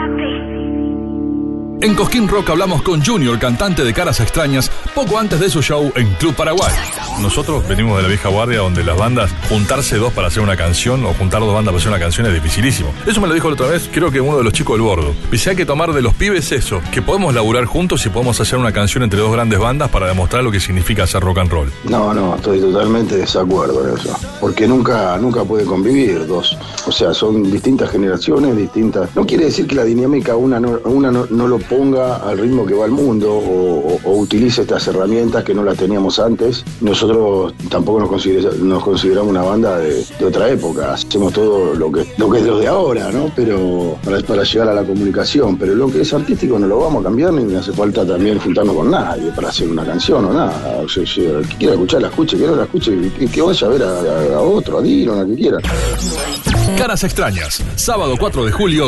En Cosquín Rock hablamos con Junior, cantante de Caras Extrañas, poco antes de su show en Club Paraguay. Nosotros venimos de la vieja guardia donde las bandas, juntarse dos para hacer una canción o juntar dos bandas para hacer una canción es dificilísimo. Eso me lo dijo la otra vez, creo que uno de los chicos del Bordo. Dice, hay que tomar de los pibes eso, que podemos laburar juntos y podemos hacer una canción entre dos grandes bandas para demostrar lo que significa hacer rock and roll. No, estoy totalmente de desacuerdo en eso. Porque nunca puede convivir dos. O sea, son distintas generaciones, distintas. No quiere decir que la dinámica una no lo ponga al ritmo que va el mundo o utilice estas herramientas que no las teníamos antes. Nosotros tampoco nos consideramos una banda de otra época. Hacemos todo lo que es lo de ahora, ¿no? Pero para llegar a la comunicación. Pero lo que es artístico no lo vamos a cambiar ni hace falta también juntarnos con nadie para hacer una canción o nada. O sea, el que quiera escuchar la escuche, que no la escuche, que vaya a ver a otro, a Dylan, a que quiera. Caras Extrañas, sábado 4 de julio,